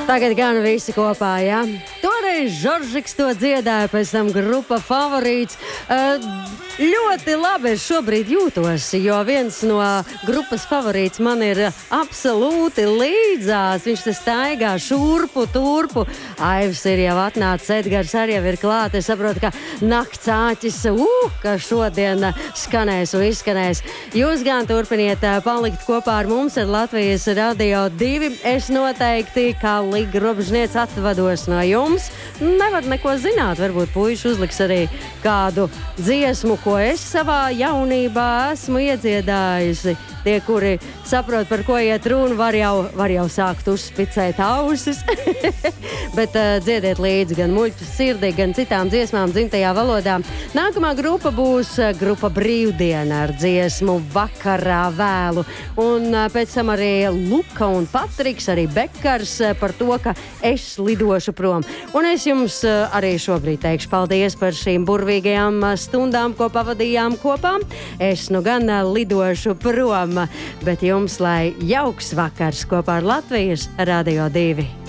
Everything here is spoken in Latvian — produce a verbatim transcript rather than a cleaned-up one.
Tagad gan visi kopā, jā. Toreiz Žoržiks to dziedāja, pēc tam grupa Favorīts. Uh, ļoti labi es šobrīd jūtos, jo viens no grupas Favorīts man ir absolūti līdzās. Viņš te staigā šurpu, turpu. Aivs ir jau atnācis, Edgars arī jau ir klāt. Es saprotu, ka nakts āķis, uh, ka šodien skanēs un izskanēs. Jūs gan turpiniet palikt kopā ar mums, ar Latvijas Radio divi. Es noteikti, kā Liga Robežniece, atvados no jums. Nevar neko zināt, varbūt puiši uzliks arī kādu dziesmu, ko es savā jaunībā esmu iedziedājusi. Tie, kuri saprot, par ko iet runa, var jau, var jau sākt uzspicēt ausis. Bet uh, dziediet līdzi gan muļķu sirdī, gan citām dziesmām dzimtajā valodā. Nākamā grupa būs uh, grupa Brīvdiena ar dziesmu Vakarā vēlu. Un uh, pēc tam arī Luka un Patriks, arī Bekars uh, par to, ka es lidošu prom. Un es jums uh, arī šobrīd teikšu paldies par šīm burvīgajām uh, stundām, ko pavadījām kopā. Es nu gan uh, lidošu prom. Bet jums lai jauks vakars kopā ar Latvijas Radio divi.